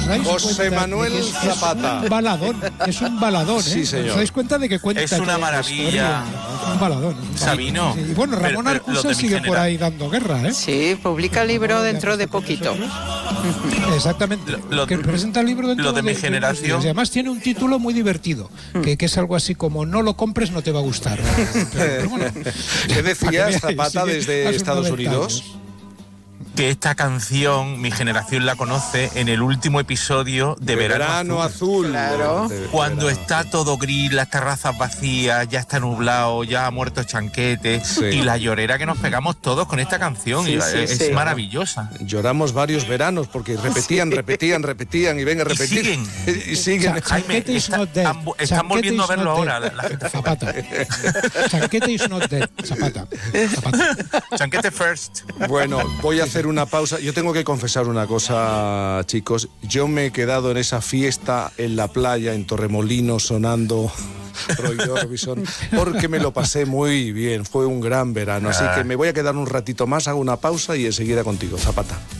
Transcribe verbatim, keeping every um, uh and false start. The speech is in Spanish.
dais José cuenta Manuel de que es, Zapata. Es un baladón, es un baladón, ¿eh? Sí, señor. ¿Os dais cuenta de que cuenta Es una toda la maravilla. historia? Es un baladón. Es un Sabino. Sí, y bueno, Ramón Pero- pero Arcusa los de mi sigue por genera- ahí dando guerra, ¿eh? Sí, publica el libro dentro de Con poquito. nosotros. Exactamente. Lo- lo- que presenta el libro dentro lo de mi unos generación- días. Y además tiene un título muy divertido, que, que es algo así como no lo compres, no te va a gustar. Pero, pero bueno, ¿Qué decías, para que Zapata, veáis, desde sigue a sus Estados noventa Unidos? años. Que esta canción, mi generación la conoce en el último episodio de, De Verano, Verano Azul. Azul. Claro. De- de Cuando verano. está todo gris, las terrazas vacías, ya está nublado, ya ha muerto Chanquete, Sí. y la llorera que nos pegamos todos con esta canción, Sí, y sí, es sí. maravillosa. Lloramos varios veranos porque repetían, repetían, repetían y venga a Y repetir. siguen. Y siguen. Cha- Chanquete is está- not dead. están- están Chanquete volviendo a is verlo not ahora, dead. la gente. Zapata. Chanquete is not dead. Zapata. Zapata. Chanquete first. Bueno, voy a hacer una pausa. Yo tengo que confesar una cosa, chicos. Yo me he quedado en esa fiesta en la playa, en Torremolinos, sonando Roy Orbison, porque me lo pasé muy bien. Fue un gran verano. Así que me voy a quedar un ratito más, hago una pausa y enseguida contigo, Zapata.